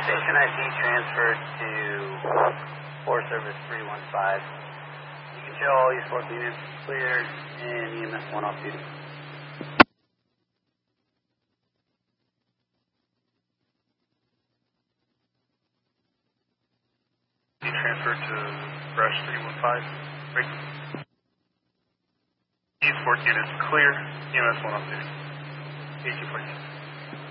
Station ID transferred to Forest Service 315. You can show all your 14 units cleared and EMS 1 off duty. Transferred to Brush 315. Break. These 14 units clear. EMS 1 off duty. 1814.